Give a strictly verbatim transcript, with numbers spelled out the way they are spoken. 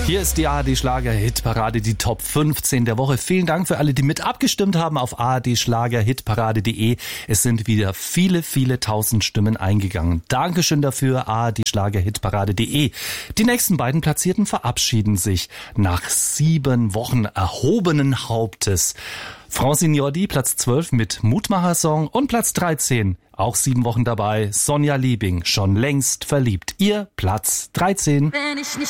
Hier ist die A R D-Schlager-Hitparade, die Top fünfzehn der Woche. Vielen Dank für alle, die mit abgestimmt haben auf a r d schlager hitparade punkt de. Es sind wieder viele, viele tausend Stimmen eingegangen. Dankeschön dafür, a r d schlager hitparade punkt de. Die nächsten beiden Platzierten verabschieden sich nach sieben Wochen erhobenen Hauptes. Francine Jordi, Platz zwölf mit Mutmacher-Song, und Platz dreizehn, auch sieben Wochen dabei, Sonja Liebing, schon längst verliebt. Ihr Platz dreizehn. Wenn ich nicht